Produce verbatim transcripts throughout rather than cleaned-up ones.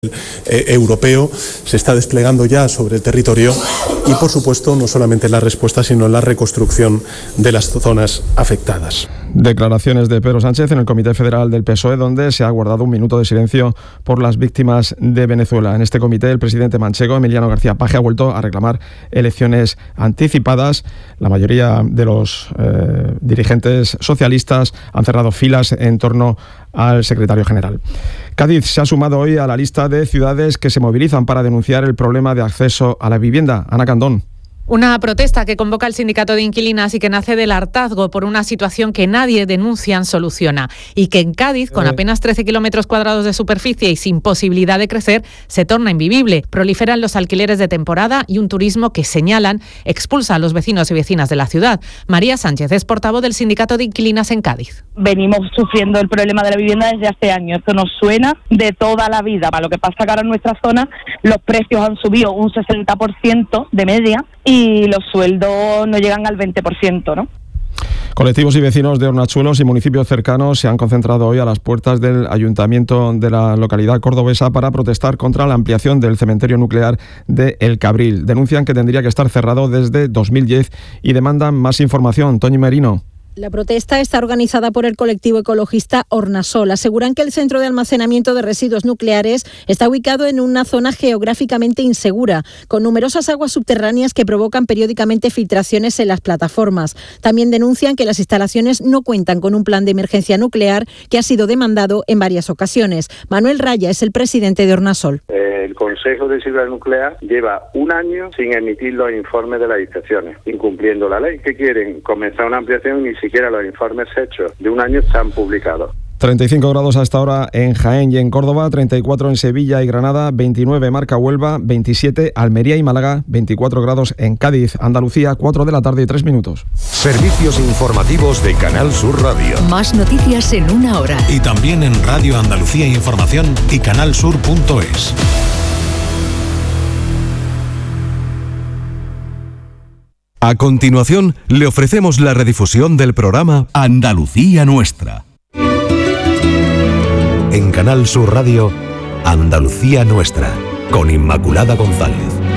Eh, europeo se está desplegando ya sobre el territorio y, por supuesto, no solamente la respuesta, sino la reconstrucción de las zonas afectadas. Declaraciones de Pedro Sánchez en el Comité Federal del P S O E, donde se ha guardado un minuto de silencio por las víctimas de Venezuela. En este comité, el presidente manchego, Emiliano García Paje, ha vuelto a reclamar elecciones anticipadas. La mayoría de los eh, dirigentes socialistas han cerrado filas en torno al secretario general. Cádiz se ha sumado hoy a la lista de ciudades que se movilizan para denunciar el problema de acceso a la vivienda. Ana Candón. Una protesta que convoca el sindicato de inquilinas y que nace del hartazgo por una situación que nadie, denuncian, soluciona. Y que en Cádiz, con apenas trece kilómetros cuadrados de superficie y sin posibilidad de crecer, se torna invivible. Proliferan los alquileres de temporada y un turismo que, señalan, expulsa a los vecinos y vecinas de la ciudad. María Sánchez es portavoz del sindicato de inquilinas en Cádiz. Venimos sufriendo el problema de la vivienda desde hace años. Esto nos suena de toda la vida. Lo que pasa que ahora en nuestra zona los precios han subido un sesenta por ciento de media y los sueldos no llegan al veinte por ciento, ¿no? Colectivos y vecinos de Hornachuelos y municipios cercanos se han concentrado hoy a las puertas del ayuntamiento de la localidad cordobesa para protestar contra la ampliación del cementerio nuclear de El Cabril. Denuncian que tendría que estar cerrado desde dos mil diez y demandan más información. Toñi Merino. La protesta está organizada por el colectivo ecologista Hornasol. Aseguran que el centro de almacenamiento de residuos nucleares está ubicado en una zona geográficamente insegura, con numerosas aguas subterráneas que provocan periódicamente filtraciones en las plataformas. También denuncian que las instalaciones no cuentan con un plan de emergencia nuclear que ha sido demandado en varias ocasiones. Manuel Raya es el presidente de Hornasol. El Consejo de Seguridad Nuclear lleva un año sin emitir los informes de las inspecciones, incumpliendo la ley. ¿Qué quieren? Comenzar una ampliación y ni siquiera los informes hechos de un año están publicados. treinta y cinco grados hasta ahora en Jaén y en Córdoba, treinta y cuatro en Sevilla y Granada, veintinueve marca Huelva, veintisiete Almería y Málaga, veinticuatro grados en Cádiz, Andalucía, cuatro de la tarde y tres minutos. Servicios informativos de Canal Sur Radio. Más noticias en una hora. Y también en Radio Andalucía Información y canalsur punto es. A continuación, le ofrecemos la redifusión del programa Andalucía Nuestra. En Canal Sur Radio, Andalucía Nuestra, con Inmaculada González.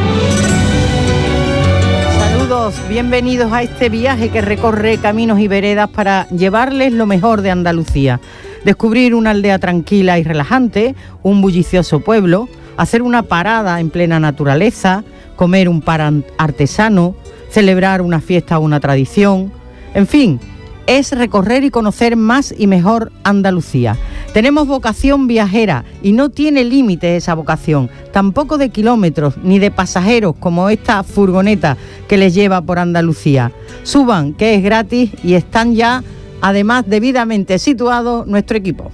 Saludos, bienvenidos a este viaje que recorre caminos y veredas para llevarles lo mejor de Andalucía. Descubrir una aldea tranquila y relajante, un bullicioso pueblo, hacer una parada en plena naturaleza, comer un pan artesano, celebrar una fiesta o una tradición, en fin, es recorrer y conocer más y mejor Andalucía. Tenemos vocación viajera y no tiene límite esa vocación, tampoco de kilómetros ni de pasajeros como esta furgoneta que les lleva por Andalucía. Suban, que es gratis y están ya, además, debidamente situado nuestro equipo.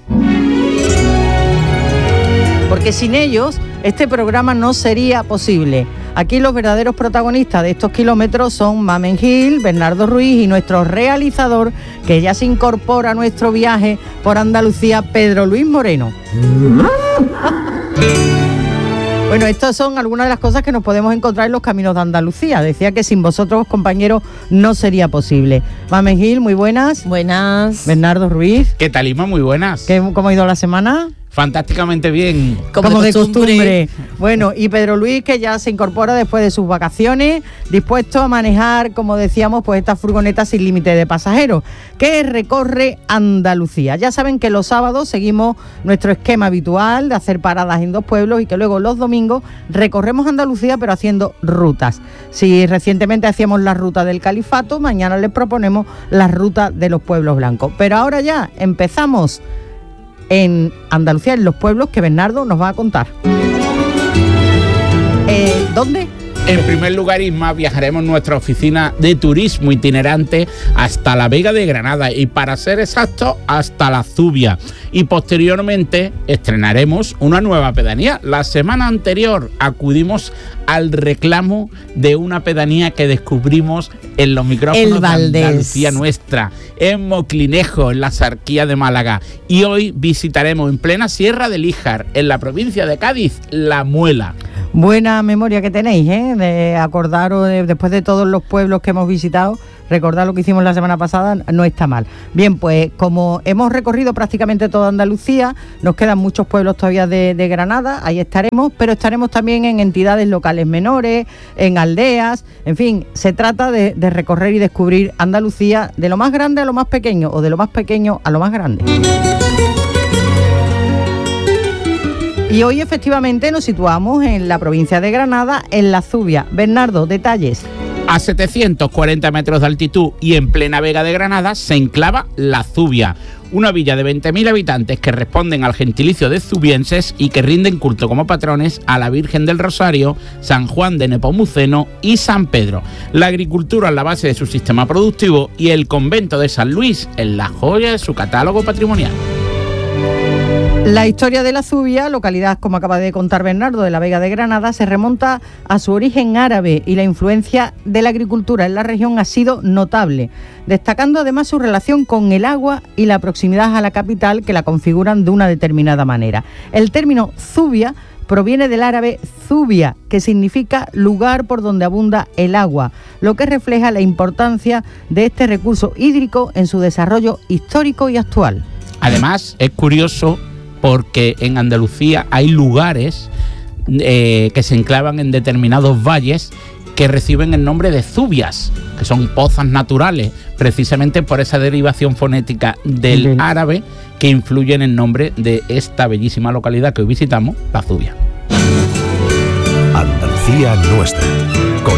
Porque sin ellos este programa no sería posible. Aquí los verdaderos protagonistas de estos kilómetros son Mamen Gil, Bernardo Ruiz y nuestro realizador, que ya se incorpora a nuestro viaje por Andalucía, Pedro Luis Moreno. Bueno, estas son algunas de las cosas que nos podemos encontrar en los caminos de Andalucía. Decía que sin vosotros, compañeros, no sería posible. Mamen Gil, muy buenas. Buenas. Bernardo Ruiz. ¿Qué tal, Ima? Muy buenas. ¿Qué, ¿Cómo ha ido la semana? Fantásticamente bien. Como, Como de costumbre. costumbre. Bueno, y Pedro Luis, que ya se incorpora después de sus vacaciones, dispuesto a manejar, como decíamos, pues esta furgoneta sin límite de pasajeros, que recorre Andalucía. Ya saben que los sábados seguimos nuestro esquema habitual de hacer paradas en dos pueblos y que luego los domingos recorremos Andalucía, pero haciendo rutas. Si recientemente hacíamos la ruta del Califato, mañana les proponemos la ruta de los pueblos blancos. Pero ahora ya empezamos en Andalucía, en los pueblos que Bernardo nos va a contar. Eh, ¿Dónde? En primer lugar, Isma, viajaremos nuestra oficina de turismo itinerante hasta la Vega de Granada y, para ser exactos, hasta la Zubia. Y posteriormente estrenaremos una nueva pedanía. La semana anterior acudimos al reclamo de una pedanía que descubrimos en los micrófonos de Andalucía Nuestra, en Moclinejo, en la Sarquía de Málaga. Y hoy visitaremos en plena Sierra de Líjar, en la provincia de Cádiz, La Muela. Buena memoria que tenéis, ¿eh? De acordaros, de, después de todos los pueblos que hemos visitado, recordar lo que hicimos la semana pasada no está mal. Bien, pues como hemos recorrido prácticamente toda Andalucía, nos quedan muchos pueblos todavía de, de Granada, ahí estaremos, pero estaremos también en entidades locales menores, en aldeas, en fin, se trata de, de recorrer y descubrir Andalucía de lo más grande a lo más pequeño, o de lo más pequeño a lo más grande. Y hoy efectivamente nos situamos en la provincia de Granada, en La Zubia. Bernardo, detalles. A setecientos cuarenta metros de altitud y en plena Vega de Granada se enclava La Zubia, una villa de veinte mil habitantes que responden al gentilicio de zubienses y que rinden culto como patrones a la Virgen del Rosario, San Juan de Nepomuceno y San Pedro. La agricultura es la base de su sistema productivo y el convento de San Luis es la joya de su catálogo patrimonial. La historia de La Zubia, localidad, como acaba de contar Bernardo, de la Vega de Granada, se remonta a su origen árabe y la influencia de la agricultura en la región ha sido notable, destacando además su relación con el agua y la proximidad a la capital que la configuran de una determinada manera. El término Zubia proviene del árabe zubia, que significa lugar por donde abunda el agua, lo que refleja la importancia de este recurso hídrico en su desarrollo histórico y actual. Además, es curioso porque en Andalucía hay lugares eh, que se enclavan en determinados valles que reciben el nombre de zubias, que son pozas naturales, precisamente por esa derivación fonética del sí, árabe que influye en el nombre de esta bellísima localidad que hoy visitamos, La Zubia. Andalucía nuestra.